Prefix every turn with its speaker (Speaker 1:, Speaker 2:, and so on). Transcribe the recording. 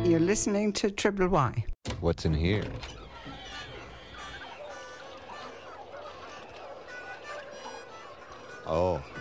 Speaker 1: You're listening to Triple Y.
Speaker 2: What's in here? Oh.